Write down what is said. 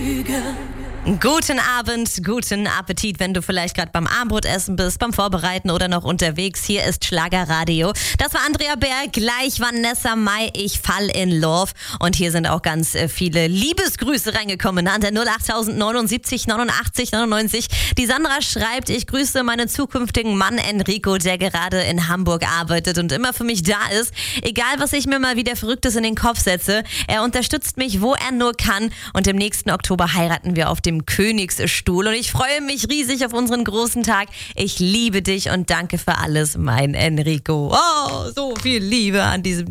Lüge. Guten Abend, guten Appetit, wenn du vielleicht gerade beim Abendbrotessen bist, beim Vorbereiten oder noch unterwegs. Hier ist Schlagerradio. Das war Andrea Berg, gleich Vanessa Mai, ich fall in love. Und hier sind auch ganz viele Liebesgrüße reingekommen an der 08079 89 99. Die Sandra schreibt, ich grüße meinen zukünftigen Mann Enrico, der gerade in Hamburg arbeitet und immer für mich da ist. Egal, was ich mir mal wieder Verrücktes in den Kopf setze, er unterstützt mich, wo er nur kann. Und im nächsten Oktober heiraten wir auf dem Königsstuhl und ich freue mich riesig auf unseren großen Tag. Ich liebe dich und danke für alles, mein Enrico. Oh, so viel Liebe an diesem